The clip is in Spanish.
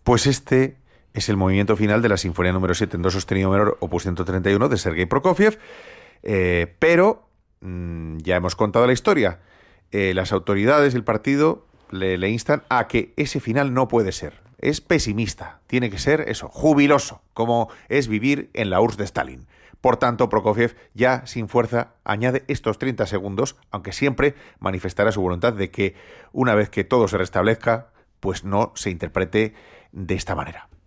Pues este es el movimiento final de la Sinfonía número 7 en do sostenido menor, opus 131 de Sergei Prokofiev, pero ya hemos contado la historia. Las autoridades del partido le instan a que ese final no puede ser. Es pesimista, tiene que ser eso, jubiloso, como es vivir en la URSS de Stalin. Por tanto, Prokofiev, ya sin fuerza, añade estos 30 segundos, aunque siempre manifestará su voluntad de que, una vez que todo se restablezca, pues no se interprete de esta manera.